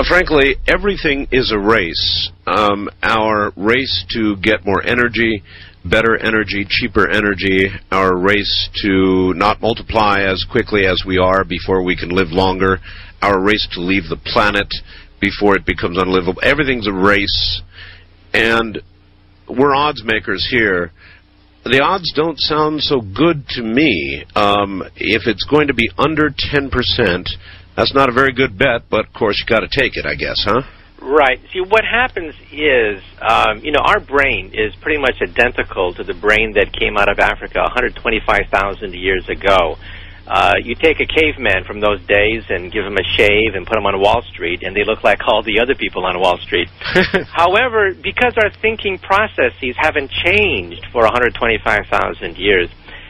Frankly, everything is a race. Our race to get more energy, better energy, cheaper energy, our race to not multiply as quickly as we are before we can live longer, our race to leave the planet before it becomes unlivable. Everything's a race, and we're odds makers here. The odds don't sound so good to me. If it's going to be under 10%, that's not a very good bet, but of course you got to take it, I guess, huh? Right. See, what happens is, our brain is pretty much identical to the brain that came out of Africa 125,000 years ago. You take a caveman from those days and give him a shave and put him on Wall Street, and they look like all the other people on Wall Street. However, because our thinking processes haven't changed for 125,000 years,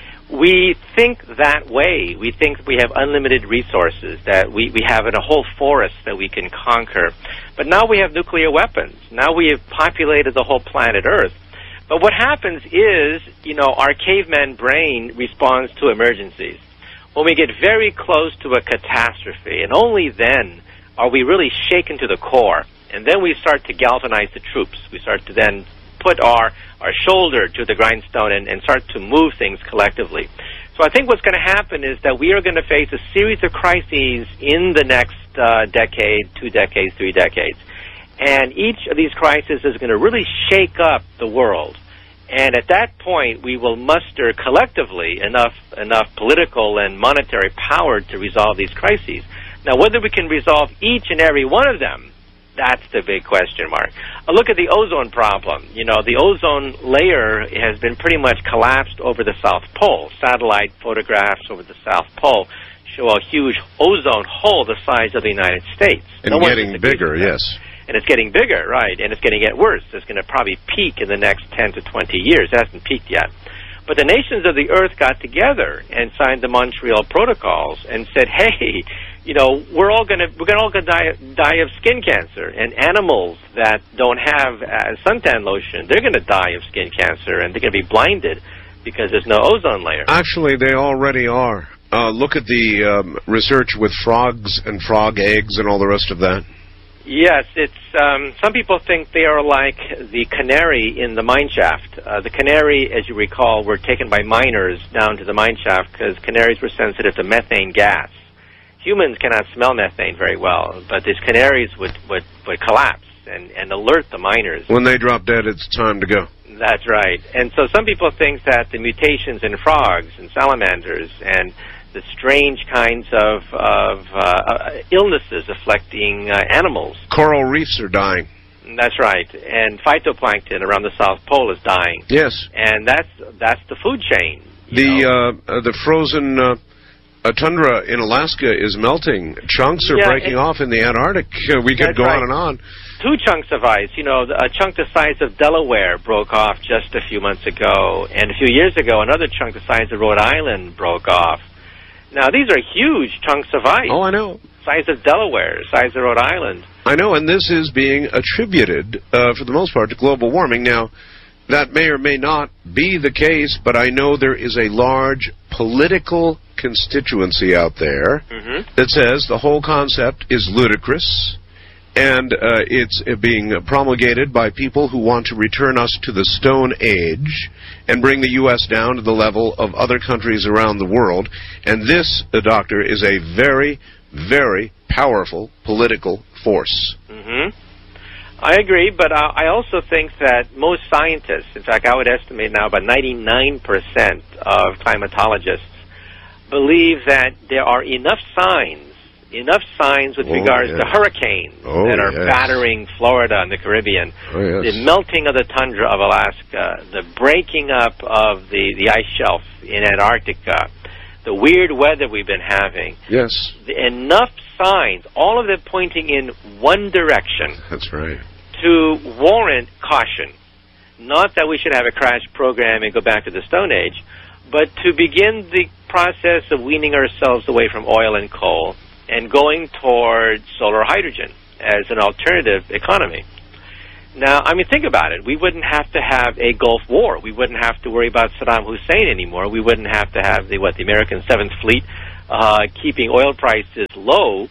we think that way. We think we have unlimited resources, that we have a whole forest that we can conquer. But now we have nuclear weapons. Now we have populated the whole planet Earth. But what happens is, our caveman brain responds to emergencies. When we get very close to a catastrophe, and only then are we really shaken to the core. And then we start to galvanize the troops. We start to then put our shoulder to the grindstone and start to move things collectively. So I think what's going to happen is that we are going to face a series of crises in the next decade, 2 decades, 3 decades. And each of these crises is going to really shake up the world. And at that point, we will muster collectively enough political and monetary power to resolve these crises. Now, whether we can resolve each and every one of them, that's the big question mark. Look at the ozone problem. The ozone layer has been pretty much collapsed over the South Pole. Satellite photographs over the South Pole show a huge ozone hole the size of the United States. And getting bigger, yes. And it's getting bigger, right, and it's going to get worse. It's going to probably peak in the next 10 to 20 years. It hasn't peaked yet. But the nations of the Earth got together and signed the Montreal Protocols and said, hey, we're all going to die of skin cancer. And animals that don't have suntan lotion, they're going to die of skin cancer, and they're going to be blinded because there's no ozone layer. Actually, they already are. Look at the research with frogs and frog eggs and all the rest of that. Yes, it's some people think they are like the canary in the mine shaft. The canary, as you recall, were taken by miners down to the mine shaft because canaries were sensitive to methane gas. Humans cannot smell methane very well, but these canaries would collapse and alert the miners. When they drop dead, it's time to go. That's right. And so some people think that the mutations in frogs and salamanders and the strange kinds of illnesses afflicting animals. Coral reefs are dying. That's right. And phytoplankton around the South Pole is dying. Yes. And that's the food chain. The frozen tundra in Alaska is melting. Chunks are breaking off in the Antarctic. We could go on and on. 2 chunks of ice. A chunk the size of Delaware broke off just a few months ago. And a few years ago, another chunk the size of Rhode Island broke off. Now, these are huge chunks of ice. Oh, I know. Size of Delaware, size of Rhode Island. I know, and this is being attributed, for the most part, to global warming. Now, that may or may not be the case, but I know there is a large political constituency out there that says the whole concept is ludicrous, and it's being promulgated by people who want to return us to the Stone Age and bring the U.S. down to the level of other countries around the world. And this, Doctor, is a very, very powerful political force. I agree, but I also think that most scientists, in fact, I would estimate now about 99% of climatologists, believe that there are enough signs with regards to hurricanes that are battering Florida and the Caribbean, the melting of the tundra of Alaska, the breaking up of the ice shelf in Antarctica, the weird weather we've been having. Yes. Enough signs, all of them pointing in one direction. That's right. To warrant caution. Not that we should have a crash program and go back to the Stone Age, but to begin the process of weaning ourselves away from oil and coal and going towards solar hydrogen as an alternative economy. Now, think about it. We wouldn't have to have a Gulf War. We wouldn't have to worry about Saddam Hussein anymore. We wouldn't have to have the American 7th Fleet keeping oil prices low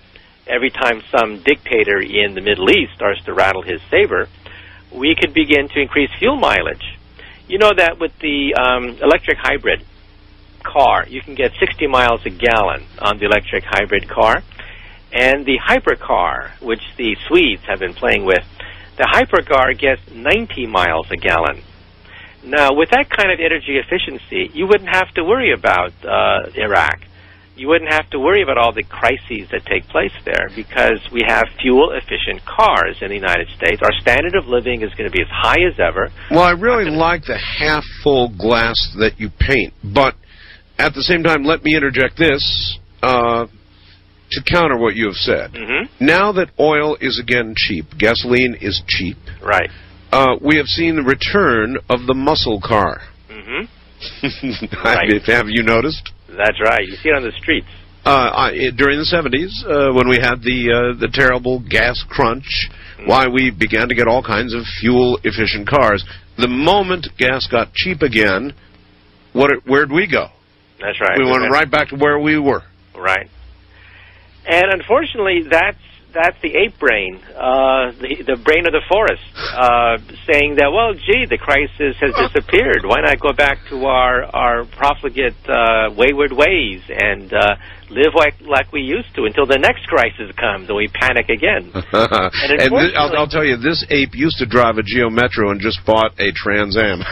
every time some dictator in the Middle East starts to rattle his saber, we could begin to increase fuel mileage. You know that with the electric hybrid car, you can get 60 miles a gallon on the electric hybrid car. And the hypercar, which the Swedes have been playing with, the hypercar gets 90 miles a gallon. Now, with that kind of energy efficiency, you wouldn't have to worry about Iraq. You wouldn't have to worry about all the crises that take place there because we have fuel-efficient cars in the United States. Our standard of living is going to be as high as ever. Well, I really like the half-full glass that you paint, but at the same time, let me interject this to counter what you have said. Mm-hmm. Now that oil is again cheap, gasoline is cheap. Right. We have seen the return of the muscle car. Mm-hmm. Right. Have you noticed? That's right. You see it on the streets. During the 70s, when we had the terrible gas crunch, why we began to get all kinds of fuel-efficient cars. The moment gas got cheap again, where'd we go? That's right. We went right back to where we were. Right. And unfortunately, that's the ape brain, the brain of the forest, saying that, well, gee, the crisis has disappeared. Why not go back to our profligate, wayward ways and live like we used to until the next crisis comes and we panic again? And I'll tell you, this ape used to drive a Geo Metro and just bought a Trans Am.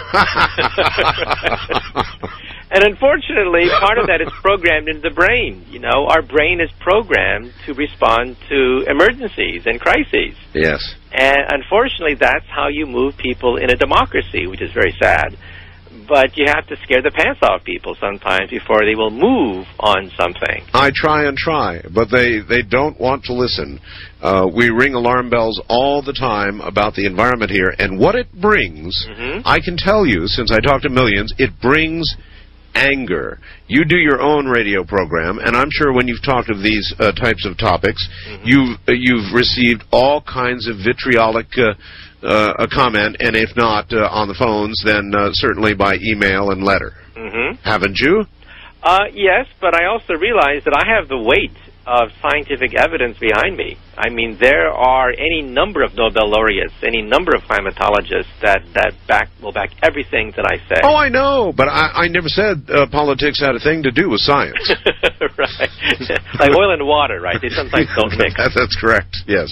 And unfortunately, part of that is programmed into the brain. You know, our brain is programmed to respond to emergencies and crises. Yes. And unfortunately, that's how you move people in a democracy, which is very sad. But you have to scare the pants off people sometimes before they will move on something. I try, but they don't want to listen. We ring alarm bells all the time about the environment here, and what it brings, I can tell you, since I talk to millions, it brings anger. You do your own radio program, and I'm sure when you've talked of these types of topics, you've received all kinds of vitriolic comment, and if not on the phones, then certainly by email and letter. Haven't you? Yes, but I also realize that I have the weight of scientific evidence behind me. I mean, there are any number of Nobel laureates, any number of climatologists that will back everything that I say. Oh, I know, but I never said politics had a thing to do with science. Right. Like oil and water, right? They sometimes don't mix. That's correct, yes.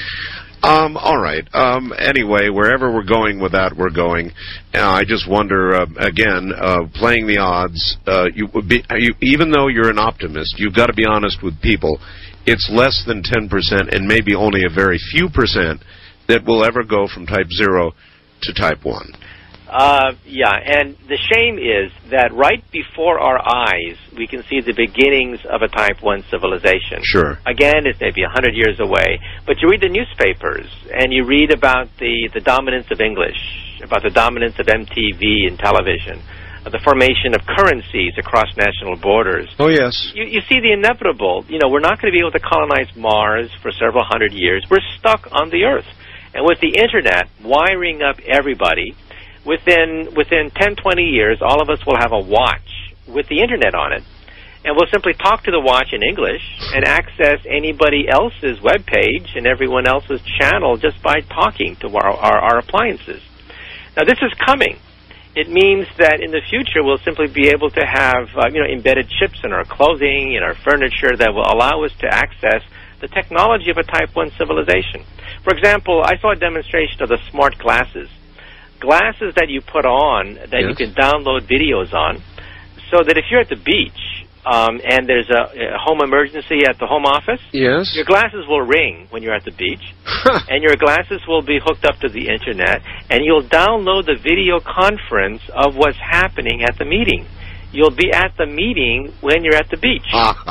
All right. Anyway, wherever we're going with that, we're going. I just wonder, again, playing the odds, even though you're an optimist, you've got to be honest with people. It's less than 10% and maybe only a very few percent that will ever go from type 0 to type 1. Yeah, and the shame is that right before our eyes, we can see the beginnings of a Type 1 civilization. Sure. Again, it's maybe 100 years away, but you read the newspapers, and you read about the dominance of English, about the dominance of MTV and television, the formation of currencies across national borders. Oh, yes. You see the inevitable. You know, we're not going to be able to colonize Mars for several hundred years. We're stuck on the Earth. And with the Internet wiring up everybody, within 10, 20 years, all of us will have a watch with the Internet on it. And we'll simply talk to the watch in English and access anybody else's web page and everyone else's channel just by talking to our appliances. Now, this is coming. It means that in the future, we'll simply be able to have embedded chips in our clothing, in our furniture, that will allow us to access the technology of a Type 1 civilization. For example, I saw a demonstration of the smart glasses. Glasses that you put on that you can download videos on, so that if you're at the beach and there's a home emergency at the home office, yes, your glasses will ring when you're at the beach, and your glasses will be hooked up to the Internet, and you'll download the video conference of what's happening at the meeting. You'll be at the meeting when you're at the beach.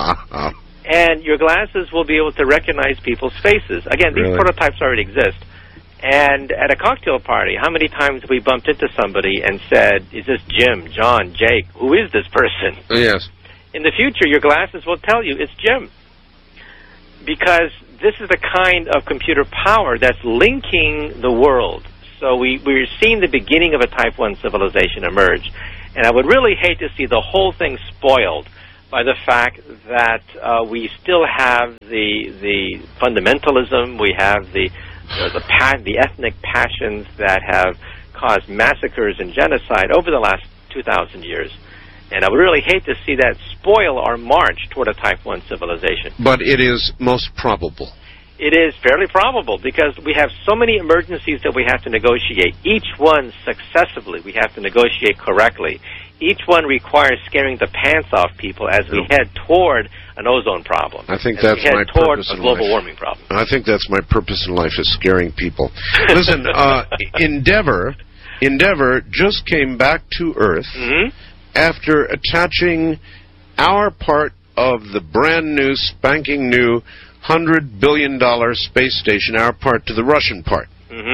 And your glasses will be able to recognize people's faces. Again, these prototypes already exist. And at a cocktail party, how many times have we bumped into somebody and said, is this Jim, John, Jake? Who is this person? Yes. In the future, your glasses will tell you it's Jim. Because this is the kind of computer power that's linking the world. So we're seeing the beginning of a Type 1 civilization emerge. And I would really hate to see the whole thing spoiled by the fact that we still have the fundamentalism, we have the ethnic passions that have caused massacres and genocide over the last 2,000 years. And I would really hate to see that spoil our march toward a Type 1 civilization. But it is most probable. It is fairly probable because we have so many emergencies that we have to negotiate. Each one successively we have to negotiate correctly. Each one requires scaring the pants off people as we head toward an ozone problem. I think that's my purpose in life. Toward a global warming problem. I think that's my purpose in life, is scaring people. Listen, Endeavour just came back to Earth after attaching our part of the brand new, spanking new $100 billion space station, our part, to the Russian part.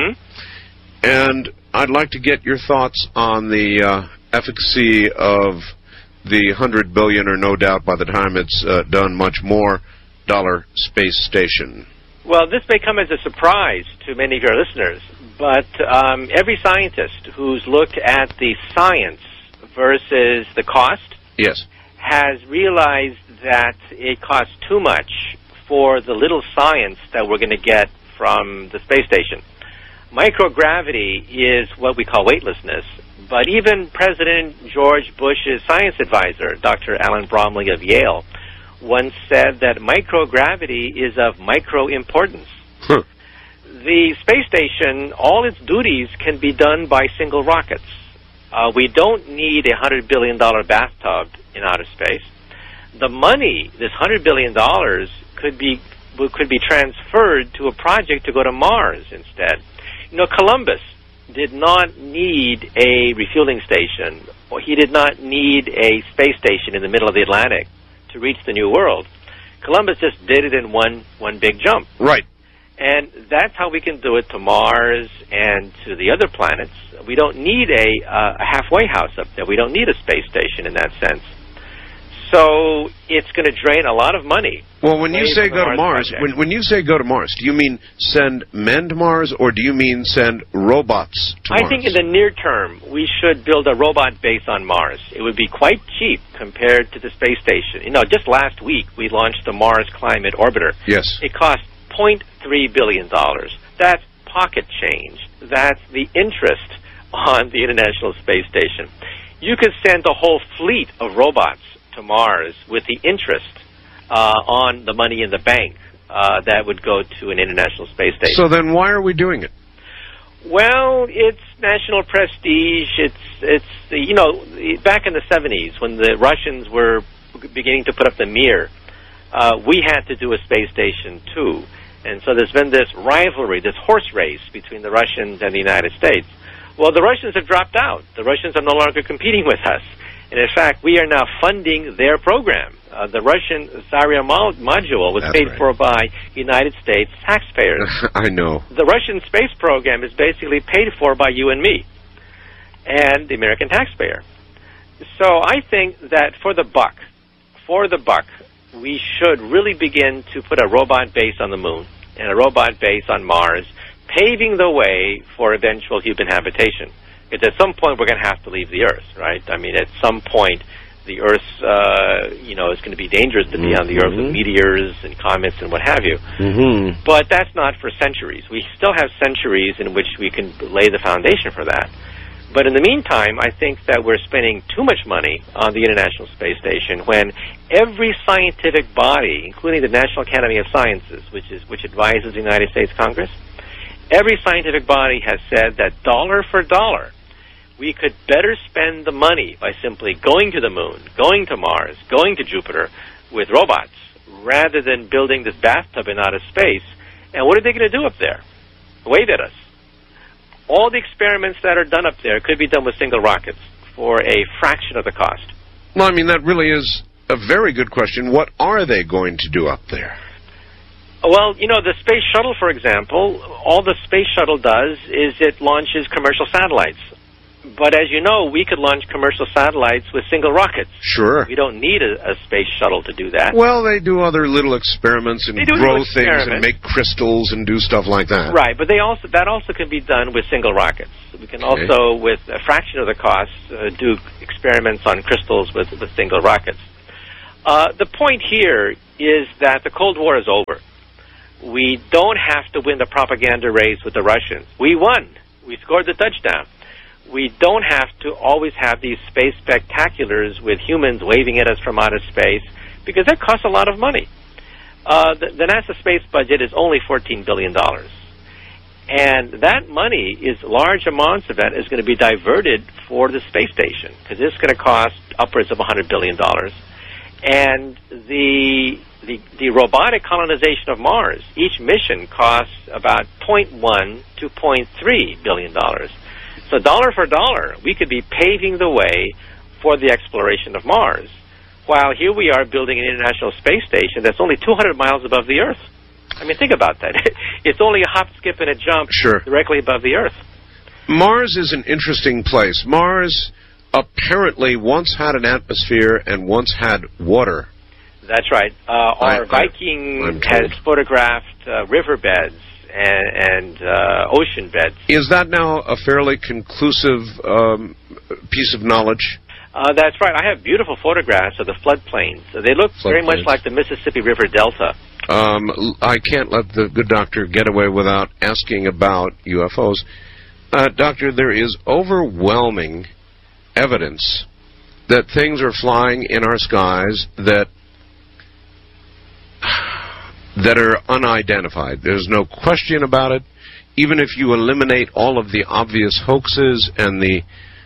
And I'd like to get your thoughts on the efficacy of the $100 billion, or no doubt by the time it's done, much more dollar space station. Well, this may come as a surprise to many of your listeners, but every scientist who's looked at the science versus the cost has realized that it costs too much for the little science that we're going to get from the space station. Microgravity is what we call weightlessness, but even President George Bush's science advisor, Dr. Alan Bromley of Yale, once said that microgravity is of micro-importance. The space station, all its duties can be done by single rockets. We don't need a $100 billion bathtub in outer space. The money, this $100 billion, could be transferred to a project to go to Mars instead. You know, Columbus did not need a refueling station, or he did not need a space station in the middle of the Atlantic to reach the New World. Columbus just did it in one big jump. Right. And that's how we can do it to Mars and to the other planets. We don't need a halfway house up there. We don't need a space station in that sense. So it's going to drain a lot of money. Well, when you say go to Mars, when you say go to Mars, do you mean send men to Mars, or do you mean send robots to Mars? I think in the near term, we should build a robot base on Mars. It would be quite cheap compared to the space station. You know, just last week, we launched the Mars Climate Orbiter. Yes. It cost $0.3 billion. That's pocket change. That's the interest on the International Space Station. You could send a whole fleet of robots to Mars with the interest on the money in the bank that would go to an International Space Station. So then why are we doing it? Well, it's national prestige. It's you know, back in the 70s when the Russians were beginning to put up the Mir, we had to do a space station too. And so there's been this rivalry, this horse race between the Russians and the United States. Well, the Russians have dropped out. The Russians are no longer competing with us. And in fact, we are now funding their program. The Russian Zarya module was paid for by United States taxpayers. I know. The Russian space program is basically paid for by you and me and the American taxpayer. So I think that for the buck, we should really begin to put a robot base on the moon and a robot base on Mars, paving the way for eventual human habitation. Because at some point we're going to have to leave the Earth, right? I mean, at some point the Earth, is going to be dangerous to be on the Earth with meteors and comets and what have you. But that's not for centuries. We still have centuries in which we can lay the foundation for that. But in the meantime, I think that we're spending too much money on the International Space Station when every scientific body, including the National Academy of Sciences, which advises the United States Congress, every scientific body has said that dollar for dollar, we could better spend the money by simply going to the moon, going to Mars, going to Jupiter with robots, rather than building this bathtub in outer space. And what are they going to do up there? Wave at us. All the experiments that are done up there could be done with single rockets for a fraction of the cost. Well, I mean, that really is a very good question. What are they going to do up there? Well, you know, the space shuttle, for example, all the space shuttle does is it launches commercial satellites. But as you know, we could launch commercial satellites with single rockets. Sure. We don't need a space shuttle to do that. Well, they do other little experiments and grow things and make crystals and do stuff like that. Right, but that also can be done with single rockets. We can also, with a fraction of the cost, do experiments on crystals with single rockets. The point here is that the Cold War is over. We don't have to win the propaganda race with the Russians. We won. We scored the touchdown. We don't have to always have these space spectaculars with humans waving at us from outer space, because that costs a lot of money. The NASA space budget is only $14 billion. And that money, large amounts of that is going to be diverted for the space station, because it's going to cost upwards of $100 billion. And the robotic colonization of Mars, each mission costs about $0.1 to $0.3 billion. So dollar for dollar, we could be paving the way for the exploration of Mars, while here we are building an international space station that's only 200 miles above the Earth. I mean, think about that. It's only a hop, skip, and a jump directly above the Earth. Mars is an interesting place. Mars apparently once had an atmosphere and once had water. That's right. Our Viking has photographed riverbeds and ocean beds. Is that now a fairly conclusive piece of knowledge? That's right. I have beautiful photographs of the floodplains. They look very much like the Mississippi River Delta. I can't let the good doctor get away without asking about UFOs. Doctor, there is overwhelming evidence that things are flying in our skies that are unidentified. There's no question about it. Even if you eliminate all of the obvious hoaxes and the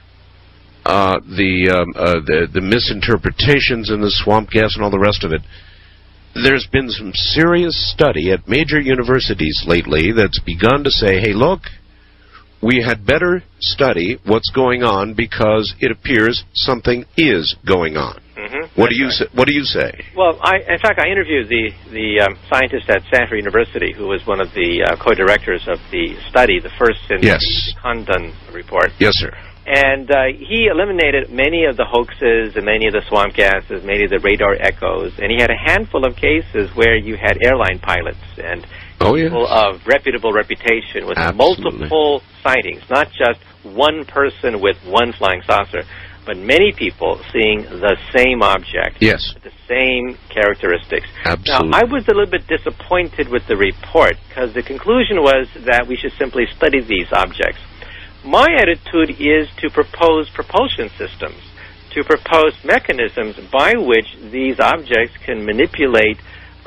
misinterpretations and the swamp gas and all the rest of it, there's been some serious study at major universities lately that's begun to say, hey, look, we had better study what's going on because it appears something is going on. Mm-hmm. What do you say? Well, in fact, I interviewed the scientist at Stanford University who was one of the co-directors of the study, the first in the Condon report. Yes, sir. And he eliminated many of the hoaxes and many of the swamp gases, many of the radar echoes, and he had a handful of cases where you had airline pilots and people of reputable reputation with multiple sightings, not just one person with one flying saucer, but many people seeing the same object, with the same characteristics. Absolutely. Now, I was a little bit disappointed with the report because the conclusion was that we should simply study these objects. My attitude is to propose propulsion systems, to propose mechanisms by which these objects can manipulate,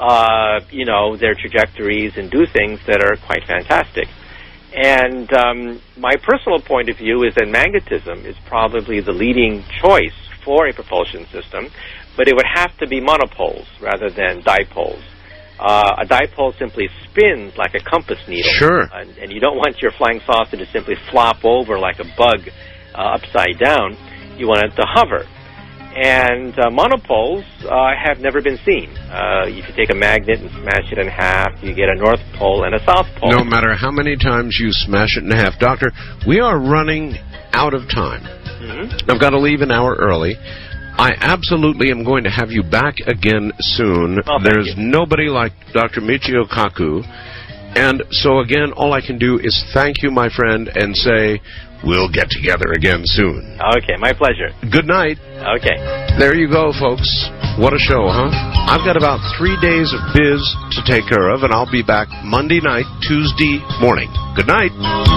their trajectories and do things that are quite fantastic. And my personal point of view is that magnetism is probably the leading choice for a propulsion system, but it would have to be monopoles rather than dipoles. A dipole simply spins like a compass needle. Sure. And you don't want your flying saucer to simply flop over like a bug upside down. You want it to hover. And monopoles have never been seen. If you take a magnet and smash it in half, you get a north pole and a south pole. No matter how many times you smash it in half. Doctor, we are running out of time. Mm-hmm. I've got to leave an hour early. I absolutely am going to have you back again soon. Oh, There's nobody like Dr. Michio Kaku. And so, again, all I can do is thank you, my friend, and say we'll get together again soon. Okay, my pleasure. Good night. Okay. There you go, folks. What a show, huh? I've got about 3 days of biz to take care of, and I'll be back Monday night, Tuesday morning. Good night.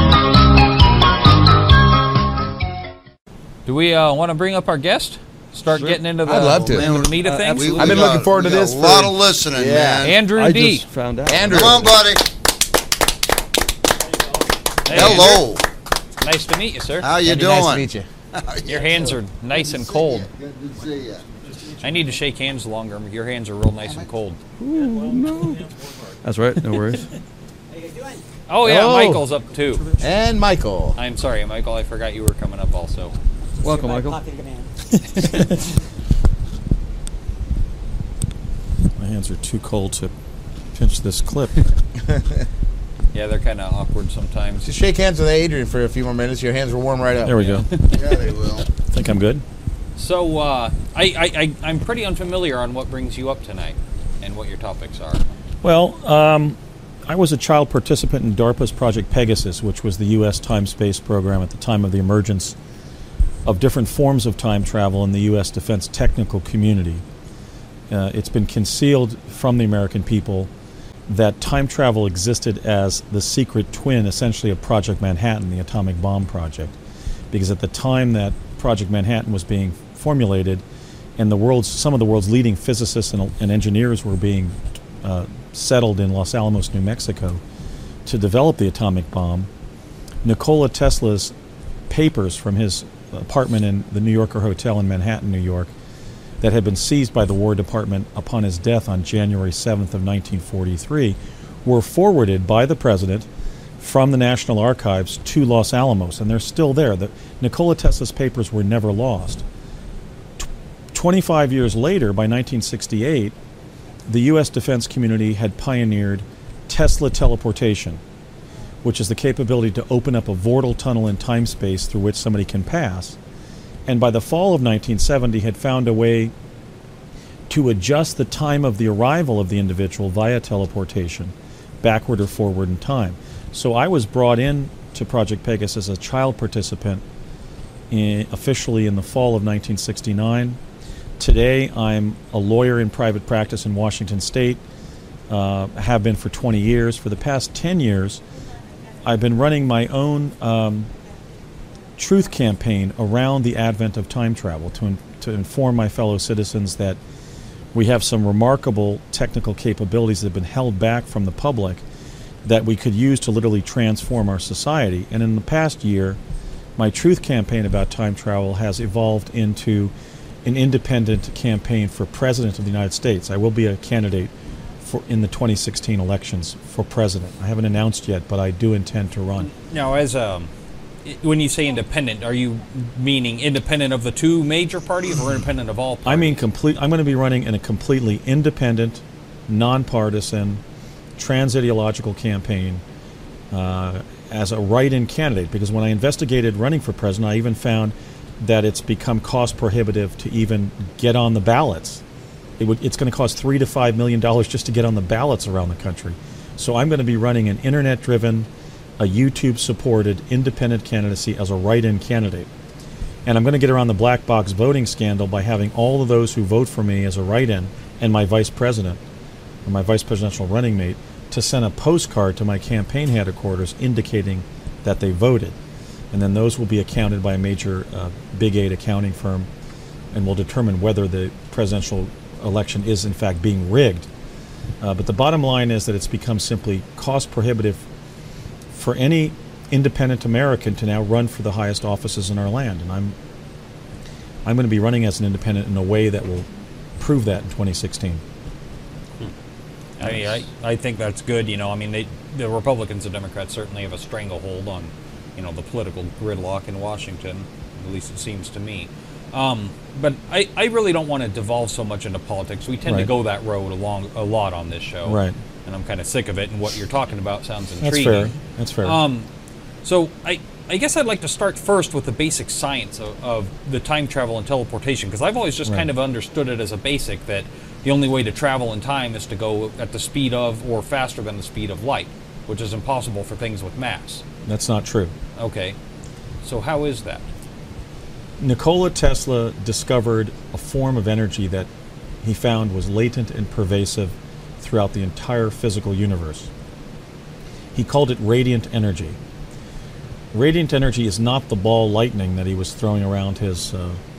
Do we want to bring up our guest? Start getting into the I'd love to. meat of things? I've been looking forward to this. A lot of listening, man. Andrew D. Just found out. Andrew. Come on, buddy. Hey, Hello. Andrew. Nice to meet you, sir. How you doing? Nice to meet you. Your hands are nice and cold. Good to see you. I need to shake hands longer. Your hands are real nice and cold. Ooh, no. That's right. No worries. Oh, yeah, Hello. Michael's up, too. And Michael. I'm sorry, Michael. I forgot you were coming up also. Welcome, Michael. My hands are too cold to pinch this clip. Yeah, they're kind of awkward sometimes. Just shake hands with Adrian for a few more minutes. Your hands will warm right up. There we go. Yeah, they will. Think I'm good? So, I'm pretty unfamiliar on what brings you up tonight and what your topics are. Well, I was a child participant in DARPA's Project Pegasus, which was the U.S. time-space program at the time of the emergence of different forms of time travel in the U.S. defense technical community. it's been concealed from the American people that time travel existed as the secret twin, essentially, of Project Manhattan, the atomic bomb project. Because at the time that Project Manhattan was being formulated, and some of the world's leading physicists and engineers were being settled in Los Alamos, New Mexico, to develop the atomic bomb, Nikola Tesla's papers from his apartment in the New Yorker Hotel in Manhattan, New York, that had been seized by the War Department upon his death on January 7th of 1943, were forwarded by the president from the National Archives to Los Alamos, and they're still there. Nikola Tesla's papers were never lost. 25 years later, by 1968, the U.S. defense community had pioneered Tesla teleportation, which is the capability to open up a vortal tunnel in time-space through which somebody can pass. And by the fall of 1970 had found a way to adjust the time of the arrival of the individual via teleportation, backward or forward in time. So I was brought in to Project Pegasus as a child participant officially in the fall of 1969. Today I'm a lawyer in private practice in Washington State, have been for 20 years. For the past 10 years, I've been running my own truth campaign around the advent of time travel to inform my fellow citizens that we have some remarkable technical capabilities that have been held back from the public that we could use to literally transform our society. And in the past year, my truth campaign about time travel has evolved into an independent campaign for President of the United States. I will be a candidate in the 2016 elections for president. I haven't announced yet, but I do intend to run. Now, when you say independent, are you meaning independent of the two major parties or independent of all parties? I mean I'm going to be running in a completely independent, nonpartisan, trans-ideological campaign as a write-in candidate. Because when I investigated running for president, I even found that it's become cost prohibitive to even get on the ballots. It's going to cost $3 to $5 million just to get on the ballots around the country. So I'm going to be running an internet-driven, a YouTube-supported independent candidacy as a write-in candidate. And I'm going to get around the black box voting scandal by having all of those who vote for me as a write-in and my vice president, or my vice presidential running mate, to send a postcard to my campaign headquarters indicating that they voted. And then those will be accounted by a major Big 8 accounting firm and will determine whether the presidential election is in fact being rigged. But the bottom line is that it's become simply cost prohibitive for any independent American to now run for the highest offices in our land. And I'm going to be running as an independent in a way that will prove that in 2016. I think that's good. The Republicans and Democrats certainly have a stranglehold on, the political gridlock in Washington. At least it seems to me. But I really don't want to devolve so much into politics. We tend to go that road a lot on this show. Right. And I'm kind of sick of it, and what you're talking about sounds intriguing. That's fair. So I guess I'd like to start first with the basic science of the time travel and teleportation, because I've always just kind of understood it as a basic that the only way to travel in time is to go at the speed of or faster than the speed of light, which is impossible for things with mass. That's not true. Okay. So how is that? Nikola Tesla discovered a form of energy that he found was latent and pervasive throughout the entire physical universe. He called it radiant energy. Radiant energy is not the ball lightning that he was throwing around his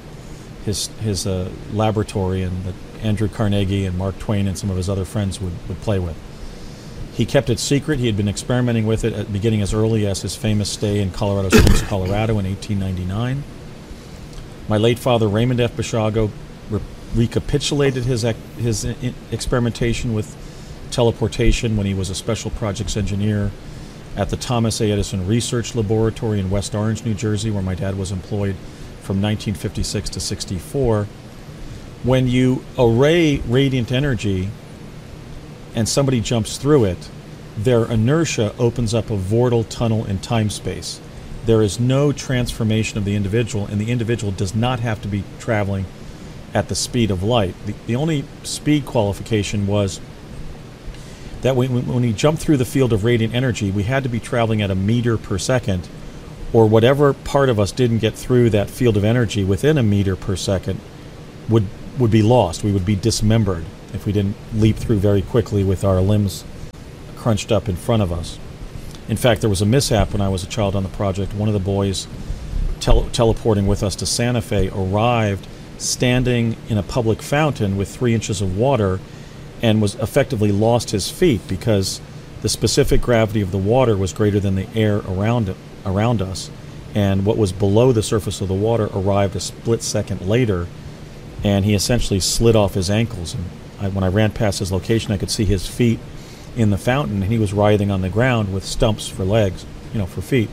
laboratory and that Andrew Carnegie and Mark Twain and some of his other friends would play with. He kept it secret. He had been experimenting with it beginning as early as his famous stay in Colorado Springs, Colorado in 1899. My late father, Raymond F. Bishago, recapitulated his experimentation with teleportation when he was a special projects engineer at the Thomas A. Edison Research Laboratory in West Orange, New Jersey, where my dad was employed from 1956 to 64. When you array radiant energy and somebody jumps through it, their inertia opens up a vortal tunnel in time-space. There is no transformation of the individual, and the individual does not have to be traveling at the speed of light. The only speed qualification was that when we jumped through the field of radiant energy, we had to be traveling at a meter per second, or whatever part of us didn't get through that field of energy within a meter per second would would be lost. We would be dismembered if we didn't leap through very quickly with our limbs crunched up in front of us. In fact, there was a mishap when I was a child on the project. One of the boys teleporting with us to Santa Fe arrived standing in a public fountain with 3 inches of water and was effectively lost his feet because the specific gravity of the water was greater than the air around us. And what was below the surface of the water arrived a split second later, and he essentially slid off his ankles. And when I ran past his location, I could see his feet in the fountain, and he was writhing on the ground with stumps for legs, for feet.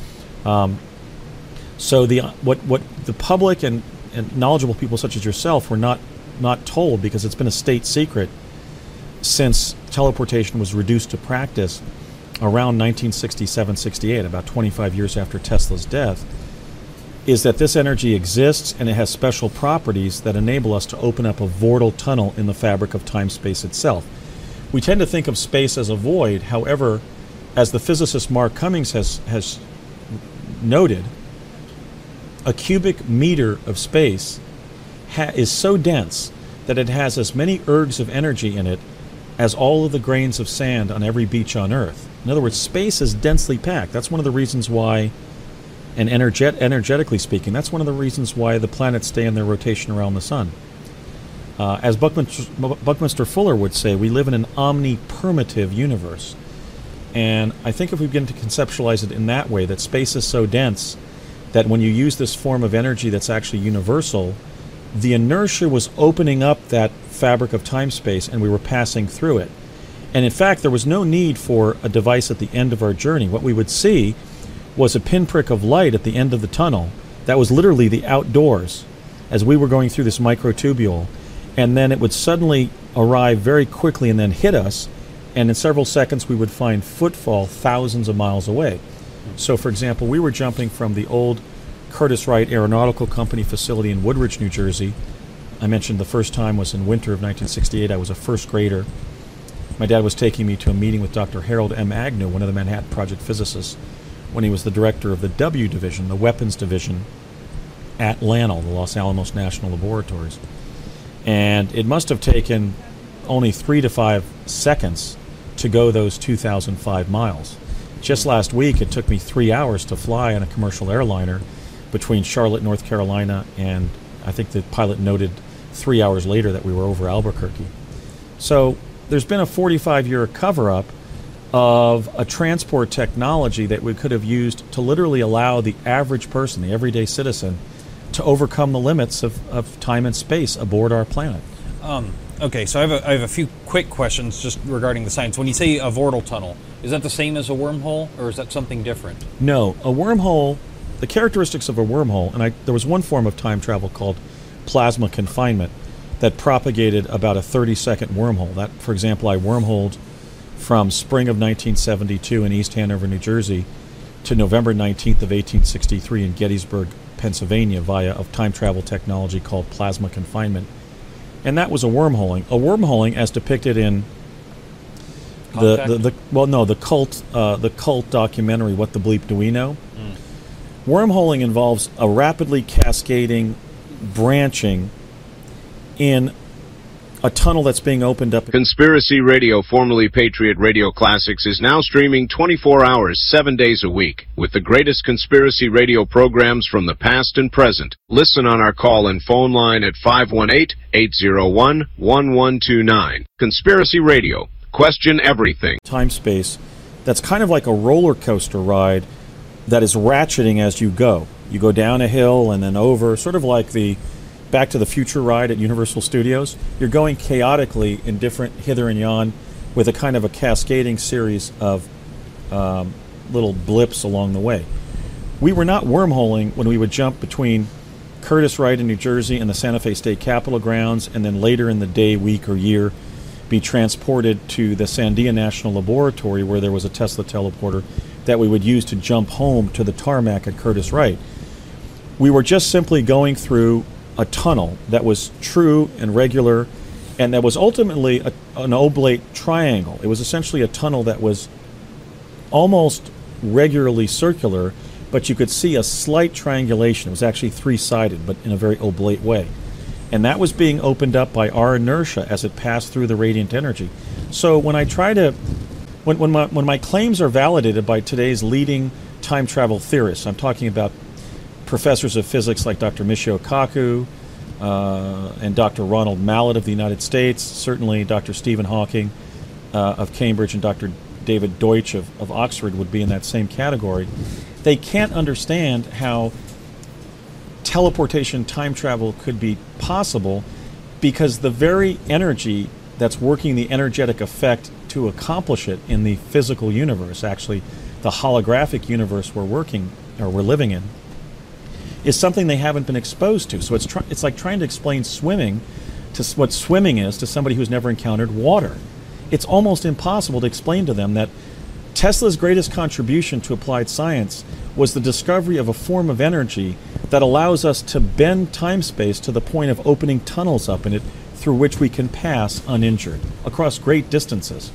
So what the public and knowledgeable people such as yourself were not told, because it's been a state secret since teleportation was reduced to practice around 1967-68, about 25 years after Tesla's death, is that this energy exists and it has special properties that enable us to open up a vortal tunnel in the fabric of time-space itself. We tend to think of space as a void. However, as the physicist Mark Cummings has noted, a cubic meter of space is so dense that it has as many ergs of energy in it as all of the grains of sand on every beach on Earth. In other words, space is densely packed. That's one of the reasons why, and energetically speaking, that's one of the reasons why the planets stay in their rotation around the sun. As Buckminster Fuller would say, we live in an omnipermeative universe. And I think if we begin to conceptualize it in that way, that space is so dense that when you use this form of energy that's actually universal, the inertia was opening up that fabric of time-space and we were passing through it. And in fact, there was no need for a device at the end of our journey. What we would see was a pinprick of light at the end of the tunnel that was literally the outdoors as we were going through this microtubule. And then it would suddenly arrive very quickly and then hit us, and in several seconds we would find footfall thousands of miles away. So, for example, we were jumping from the old Curtiss-Wright Aeronautical Company facility in Woodridge, New Jersey. I mentioned the first time was in winter of 1968. I was a first grader. My dad was taking me to a meeting with Dr. Harold M. Agnew, one of the Manhattan Project physicists, when he was the director of the W Division, the Weapons Division, at LANL, the Los Alamos National Laboratories. And it must have taken only 3 to 5 seconds to go those 2,005 miles. Just last week, it took me 3 hours to fly on a commercial airliner between Charlotte, North Carolina, and I think the pilot noted 3 hours later that we were over Albuquerque. So there's been a 45-year cover-up of a transport technology that we could have used to literally allow the average person, the everyday citizen, to overcome the limits of time and space aboard our planet. Okay, so I have a few quick questions just regarding the science. When you say a vortal tunnel, is that the same as a wormhole, or is that something different? No, a wormhole, the characteristics of a wormhole, and there was one form of time travel called plasma confinement that propagated about a 30-second wormhole. That, for example, I wormholed from spring of 1972 in East Hanover, New Jersey, to November 19th of 1863 in Gettysburg, Pennsylvania, via a time travel technology called plasma confinement. And that was a wormholing. A wormholing, as depicted in the cult documentary, What the Bleep Do We Know? Wormholing involves a rapidly cascading branching in a tunnel that's being opened up. Conspiracy Radio, formerly Patriot Radio Classics, is now streaming 24 hours, 7 days a week, with the greatest conspiracy radio programs from the past and present. Listen on our call and phone line at 518-801-1129. Conspiracy Radio. Question everything. Time-space that's kind of like a roller coaster ride that is ratcheting as you go. You go down a hill and then over, sort of like the Back to the Future ride at Universal Studios. You're going chaotically in different hither and yon with a kind of a cascading series of little blips along the way. We were not wormholing when we would jump between Curtiss-Wright in New Jersey and the Santa Fe State Capitol grounds, and then later in the day, week, or year be transported to the Sandia National Laboratory, where there was a Tesla teleporter that we would use to jump home to the tarmac at Curtiss-Wright. We were just simply going through a tunnel that was true and regular, and that was ultimately an oblate triangle. It was essentially a tunnel that was almost regularly circular, but you could see a slight triangulation. It was actually three-sided, but in a very oblate way. And that was being opened up by our inertia as it passed through the radiant energy. So when I try to, when my claims are validated by today's leading time travel theorists, I'm talking about professors of physics like Dr. Michio Kaku and Dr. Ronald Mallet of the United States, certainly Dr. Stephen Hawking of Cambridge and Dr. David Deutsch of Oxford would be in that same category. They can't understand how teleportation time travel could be possible because the very energy that's working the energetic effect to accomplish it in the physical universe, actually the holographic universe we're living in, is something they haven't been exposed to. So it's like trying to explain swimming to what swimming is to somebody who's never encountered water. It's almost impossible to explain to them that Tesla's greatest contribution to applied science was the discovery of a form of energy that allows us to bend time-space to the point of opening tunnels up in it through which we can pass uninjured across great distances.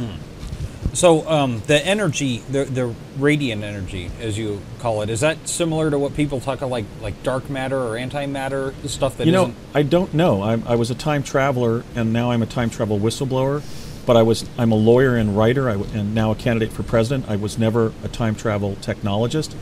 So the energy, the radiant energy, as you call it, is that similar to what people talk about, like dark matter or antimatter, the stuff that isn't? I don't know. I was a time traveler, and now I'm a time travel whistleblower. But I'm a lawyer and writer, and now a candidate for president. I was never a time travel technologist.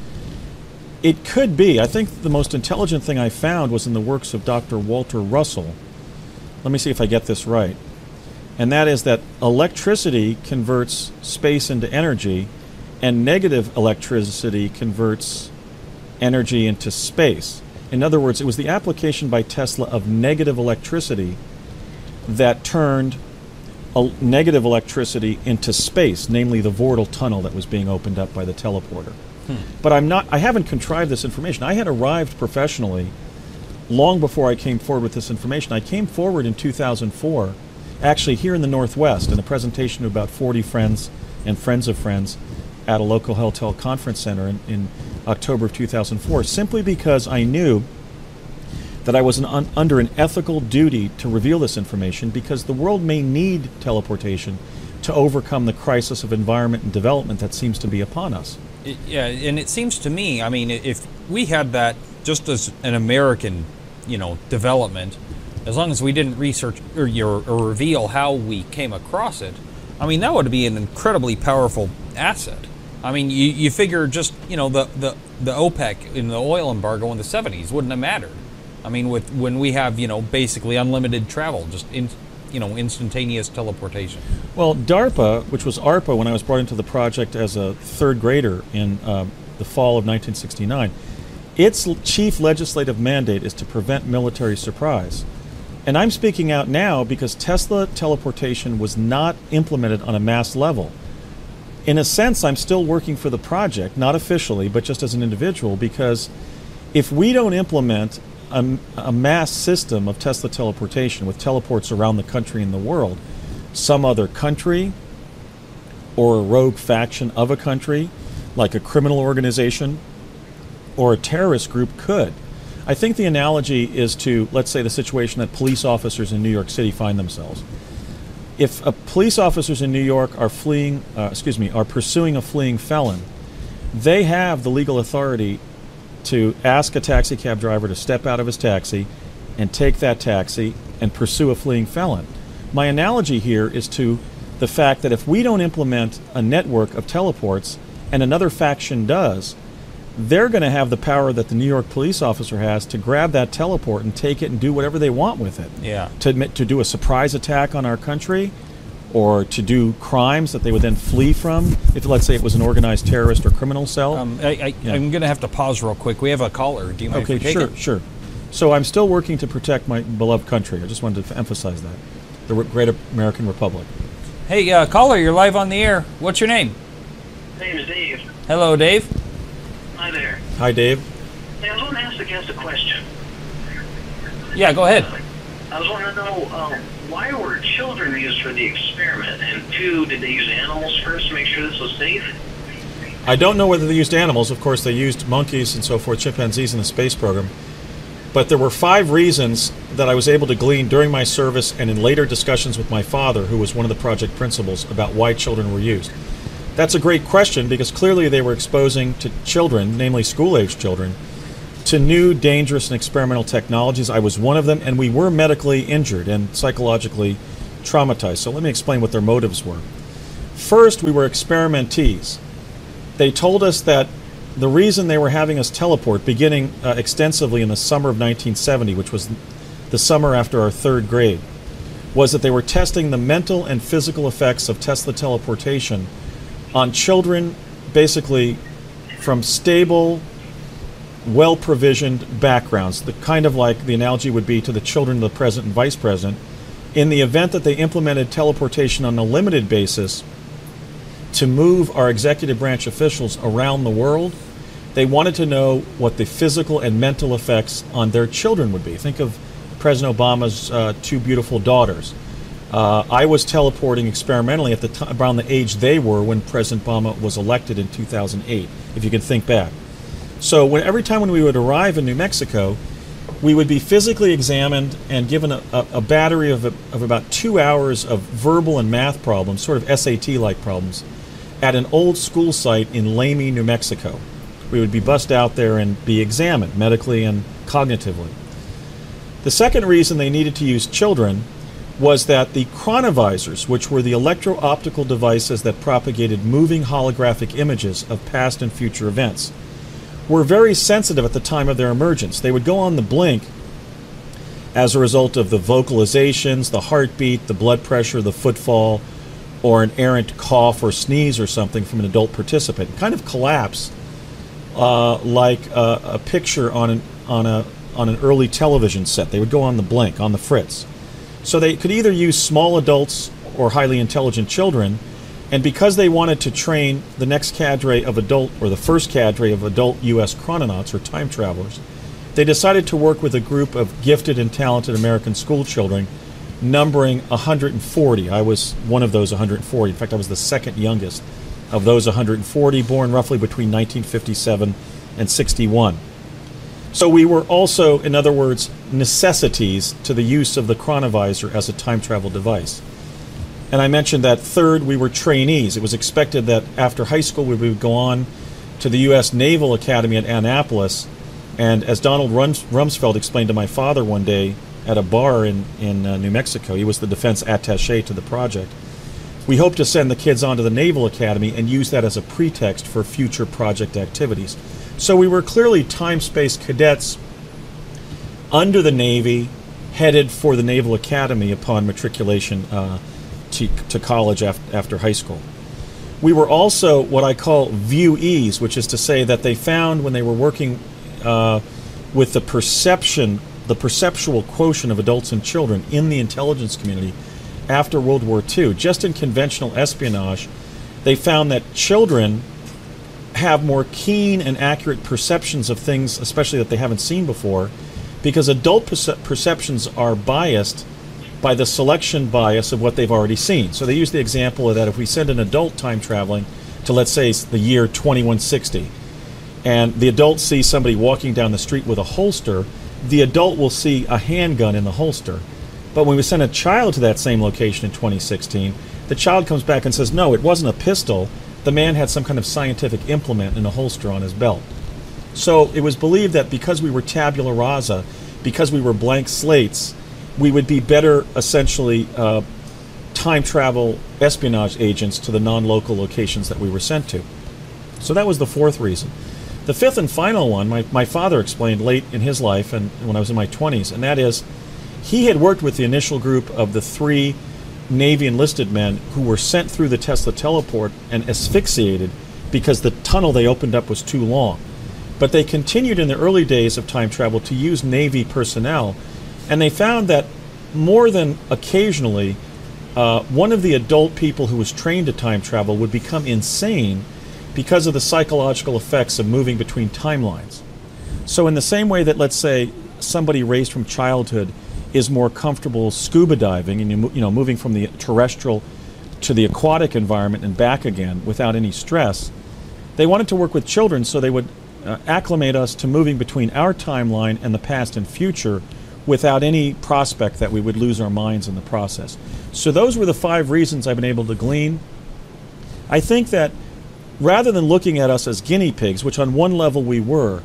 It could be. I think the most intelligent thing I found was in the works of Dr. Walter Russell. Let me see if I get this right. And that is that electricity converts space into energy, and negative electricity converts energy into space. In other words, it was the application by Tesla of negative electricity that turned negative electricity into space, namely the Vortal tunnel that was being opened up by the teleporter. But I haven't contrived this information. I had arrived professionally long before I came forward with this information. I came forward in 2004, actually here in the Northwest, in a presentation to about 40 friends and friends of friends at a local hotel conference center in October of 2004, simply because I knew that I was under an ethical duty to reveal this information because the world may need teleportation to overcome the crisis of environment and development that seems to be upon us. Yeah, and it seems to me, I mean, if we had that just as an American, development, as long as we didn't research or reveal how we came across it, I mean, that would be an incredibly powerful asset. I mean, you figure just, the OPEC in the oil embargo in the 70s wouldn't have mattered. I mean, when we have, basically unlimited travel, just instantaneous teleportation. Well, DARPA, which was ARPA when I was brought into the project as a third grader in the fall of 1969, its chief legislative mandate is to prevent military surprise. And I'm speaking out now because Tesla teleportation was not implemented on a mass level. In a sense, I'm still working for the project, not officially, but just as an individual, because if we don't implement a mass system of Tesla teleportation with teleports around the country and the world, some other country or a rogue faction of a country, like a criminal organization or a terrorist group, could. I think the analogy is to, let's say, the situation that police officers in New York City find themselves. If police officers in New York are pursuing a fleeing felon, they have the legal authority to ask a taxi cab driver to step out of his taxi and take that taxi and pursue a fleeing felon. My analogy here is to the fact that if we don't implement a network of teleports and another faction does, they're going to have the power that the New York police officer has to grab that teleport and take it and do whatever they want with it. Yeah. To do a surprise attack on our country, or to do crimes that they would then flee from, if, let's say, it was an organized terrorist or criminal cell. I'm going to have to pause real quick. We have a caller. Do you mind if we take it? Sure. So I'm still working to protect my beloved country. I just wanted to emphasize that. The great American Republic. Hey, caller, you're live on the air. What's your name? My name is Dave. Hello, Dave. Hi there. Hi, Dave. Hey, I was wanting to ask the guest a question. Yeah, go ahead. I was wanting to know, why were children used for the experiment? And two, did they use animals first to make sure this was safe? I don't know whether they used animals. Of course, they used monkeys and so forth, chimpanzees in the space program. But there were 5 reasons that I was able to glean during my service and in later discussions with my father, who was one of the project principals, about why children were used. That's a great question, because clearly they were exposing to children, namely school-age children, to new, dangerous, and experimental technologies. I was one of them, and we were medically injured and psychologically traumatized. So let me explain what their motives were. First, we were experimentees. They told us that the reason they were having us teleport, beginning extensively in the summer of 1970, which was the summer after our third grade, was that they were testing the mental and physical effects of Tesla teleportation on children, basically from stable, well-provisioned backgrounds, the kind of like the analogy would be to the children of the president and vice president, in the event that they implemented teleportation on a limited basis to move our executive branch officials around the world. They wanted to know what the physical and mental effects on their children would be. Think of President Obama's two beautiful daughters. I was teleporting experimentally at the time, around the age they were when President Obama was elected in 2008, if you can think back. So every time when we would arrive in New Mexico, we would be physically examined and given a battery of about 2 hours of verbal and math problems, sort of SAT-like problems, at an old school site in Lamy, New Mexico. We would be bussed out there and be examined medically and cognitively. The second reason they needed to use children was that the chronovisors, which were the electro-optical devices that propagated moving holographic images of past and future events, were very sensitive at the time of their emergence. They would go on the blink as a result of the vocalizations, the heartbeat, the blood pressure, the footfall, or an errant cough or sneeze or something from an adult participant. Kind of collapse like a picture on an early television set. They would go on the blink, on the fritz. So they could either use small adults or highly intelligent children, and because they wanted to train the next cadre of adult, or the first cadre of adult U.S. chrononauts or time travelers, they decided to work with a group of gifted and talented American school children numbering 140. I was one of those 140. In fact, I was the second youngest of those 140, born roughly between 1957 and 61. So we were also, in other words, necessities to the use of the chronovisor as a time travel device. And I mentioned that third, we were trainees. It was expected that after high school we would go on to the U.S. Naval Academy at Annapolis. And as Donald Rumsfeld explained to my father one day at a bar in New Mexico, he was the defense attaché to the project, we hoped to send the kids on to the Naval Academy and use that as a pretext for future project activities. So we were clearly time-space cadets under the Navy, headed for the Naval Academy upon matriculation to college after high school. We were also what I call viewees, which is to say that they found when they were working with the perceptual quotient of adults and children in the intelligence community after World War II, just in conventional espionage, they found that children have more keen and accurate perceptions of things, especially that they haven't seen before, because adult perceptions are biased by the selection bias of what they've already seen. So they use the example of that if we send an adult time traveling to, let's say, the year 2160, and the adult sees somebody walking down the street with a holster, the adult will see a handgun in the holster. But when we send a child to that same location in 2016, the child comes back and says, no, it wasn't a pistol. The man had some kind of scientific implement in a holster on his belt. So it was believed that because we were tabula rasa, because we were blank slates, we would be better, essentially, time travel espionage agents to the non-local locations that we were sent to. So that was the fourth reason. The fifth and final one, my father explained late in his life and when I was in my 20s, and that is he had worked with the initial group of the 3 Navy enlisted men who were sent through the Tesla teleport and asphyxiated because the tunnel they opened up was too long. But they continued in the early days of time travel to use Navy personnel, and they found that more than occasionally, one of the adult people who was trained to time travel would become insane because of the psychological effects of moving between timelines. So in the same way that, let's say, somebody raised from childhood is more comfortable scuba diving and moving from the terrestrial to the aquatic environment and back again without any stress, they wanted to work with children so they would acclimate us to moving between our timeline and the past and future without any prospect that we would lose our minds in the process. So those were the 5 reasons I've been able to glean. I think that rather than looking at us as guinea pigs, which on one level we were,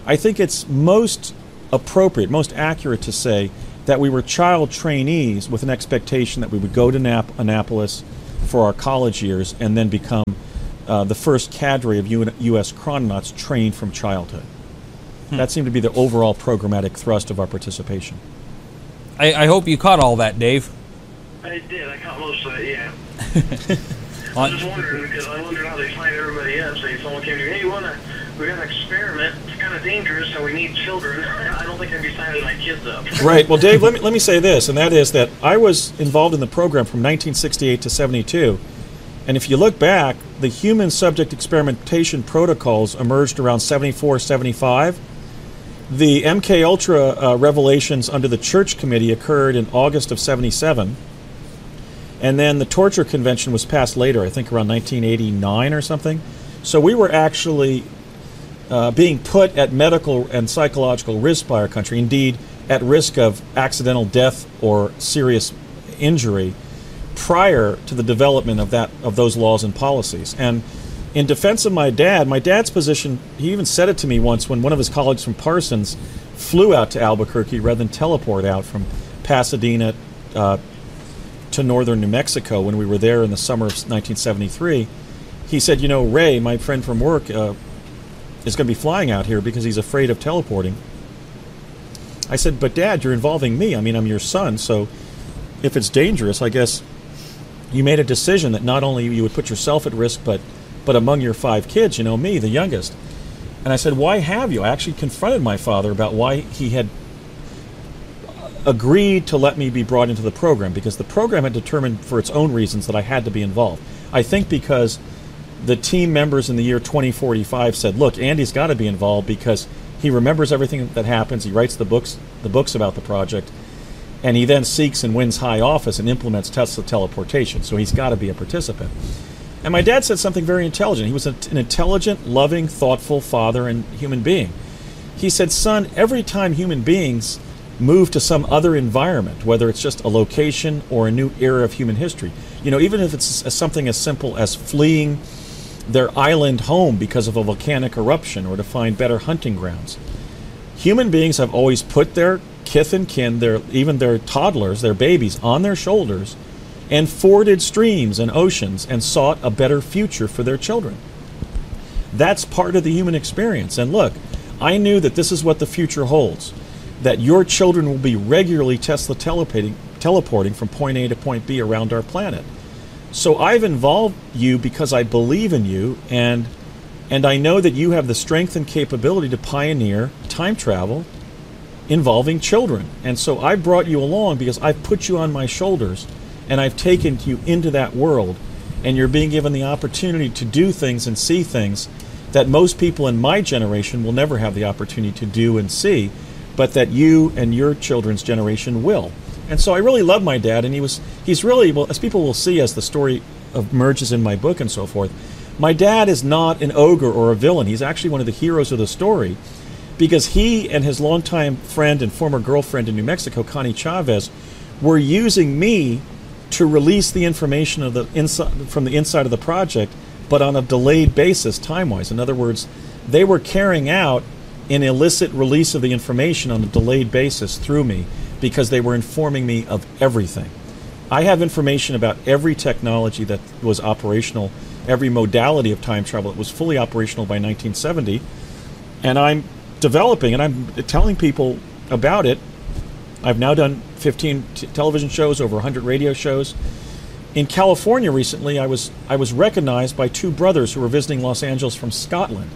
I think it's most appropriate, most accurate to say that we were child trainees with an expectation that we would go to Annapolis for our college years and then become the first cadre of U.S. chrononauts trained from childhood. That seemed to be the overall programmatic thrust of our participation. I hope you caught all that, Dave. I did. I caught most of it, yeah. I was just wondering, because I wondered how they find everybody else. Say someone came to me, hey, we got an experiment. It's kind of dangerous, so we need children. I don't think I'd be signing my kids up. Right. Well, Dave, let me say this, and that is that I was involved in the program from 1968 to 72. And if you look back, the human subject experimentation protocols emerged around 74, 75. The MK Ultra revelations under the Church Committee occurred in August of 77. And then the Torture Convention was passed later, I think around 1989 or something. So we were actually being put at medical and psychological risk by our country, indeed at risk of accidental death or serious injury prior to the development of those laws and policies. And in defense of my dad's position, he even said it to me once when one of his colleagues from Parsons flew out to Albuquerque rather than teleport out from Pasadena to northern New Mexico when we were there in the summer of 1973. He said, you know, Ray, my friend from work, is going to be flying out here because he's afraid of teleporting. I said, but Dad, you're involving me. I mean, I'm your son, so if it's dangerous, I guess you made a decision that not only you would put yourself at risk, but among your 5 kids, you know, me, the youngest. And I said, why have you? I actually confronted my father about why he had agreed to let me be brought into the program, because the program had determined for its own reasons that I had to be involved. I think because the team members in the year 2045 said, look, Andy's got to be involved because he remembers everything that happens, he writes the books about the project, and he then seeks and wins high office and implements Tesla teleportation, so he's got to be a participant. And my dad said something very intelligent. He was an intelligent, loving, thoughtful father and human being. He said, son, every time human beings move to some other environment, whether it's just a location or a new era of human history, you know, even if it's something as simple as fleeing their island home because of a volcanic eruption or to find better hunting grounds, human beings have always put their kith and kin, even their toddlers, their babies, on their shoulders and forded streams and oceans and sought a better future for their children. That's part of the human experience. And look, I knew that this is what the future holds, that your children will be regularly Tesla teleporting from point A to point B around our planet. So I've involved you because I believe in you, and I know that you have the strength and capability to pioneer time travel involving children. And so I brought you along because I've put you on my shoulders and I've taken you into that world, and you're being given the opportunity to do things and see things that most people in my generation will never have the opportunity to do and see, but that you and your children's generation will. And so I really love my dad, and he's really, well, as people will see as the story emerges in my book and so forth, my dad is not an ogre or a villain. He's actually one of the heroes of the story, because he and his longtime friend and former girlfriend in New Mexico, Connie Chavez, were using me to release the information from the inside of the project, but on a delayed basis, time-wise. In other words, they were carrying out an illicit release of the information on a delayed basis through me because they were informing me of everything. I have information about every technology that was operational, every modality of time travel that was fully operational by 1970, and I'm developing and I'm telling people about it. I've now done 15 television shows, over 100 radio shows. In California recently, I was recognized by 2 brothers who were visiting Los Angeles from Scotland.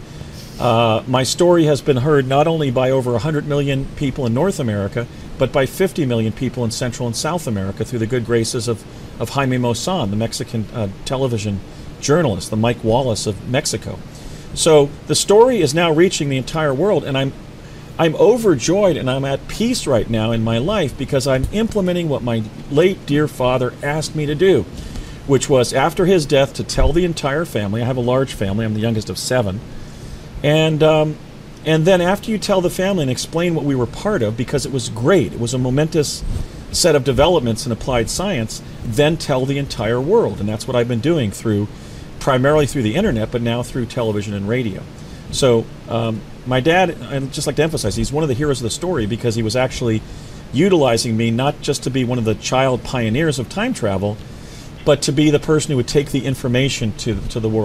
My story has been heard not only by over 100 million people in North America, but by 50 million people in Central and South America through the good graces of Jaime Maussan, the Mexican television journalist, the Mike Wallace of Mexico. So the story is now reaching the entire world, and I'm overjoyed and I'm at peace right now in my life because I'm implementing what my late dear father asked me to do, which was, after his death, to tell the entire family. I have a large family. I'm the youngest of 7. And then after you tell the family and explain what we were part of, because it was great, it was a momentous set of developments in applied science, then tell the entire world. And that's what I've been doing primarily through the internet, but now through television and radio. So my dad, I'd just like to emphasize, he's one of the heroes of the story because he was actually utilizing me not just to be one of the child pioneers of time travel, but to be the person who would take the information to the world.